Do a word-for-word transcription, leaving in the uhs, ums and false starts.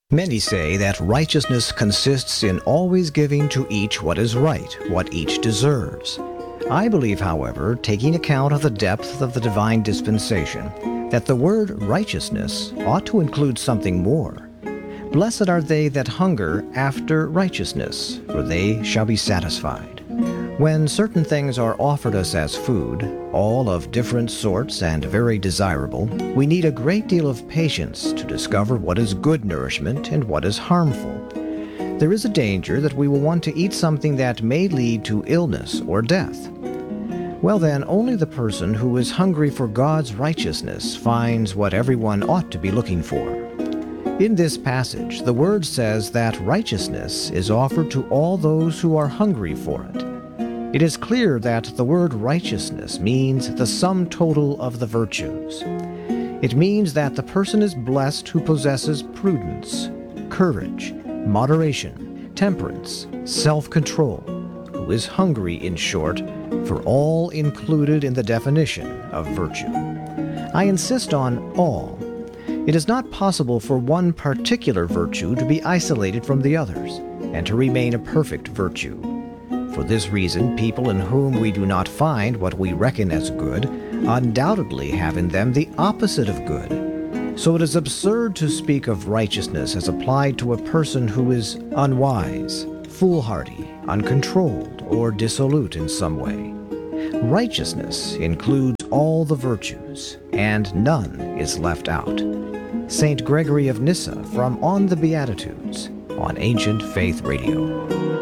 Many say that righteousness consists in always giving to each what is right, what each deserves. I believe, however, taking account of the depth of the divine dispensation, that the word righteousness ought to include something more. Blessed are they that hunger after righteousness, for they shall be satisfied. When certain things are offered us as food, all of different sorts and very desirable, we need a great deal of patience to discover what is good nourishment and what is harmful. There is a danger that we will want to eat something that may lead to illness or death. Well then, only the person who is hungry for God's righteousness finds what everyone ought to be looking for. In this passage, the Word says that righteousness is offered to all those who are hungry for it. It is clear that the word righteousness means the sum total of the virtues. It means that the person is blessed who possesses prudence, courage, moderation, temperance, self-control, who is hungry, in short, for all included in the definition of virtue. I insist on all. It is not possible for one particular virtue to be isolated from the others, and to remain a perfect virtue. For this reason, people in whom we do not find what we reckon as good undoubtedly have in them the opposite of good. So it is absurd to speak of righteousness as applied to a person who is unwise, foolhardy, uncontrolled, or dissolute in some way. Righteousness includes all the virtues, and none is left out. Saint Gregory of Nyssa from On the Beatitudes on Ancient Faith Radio.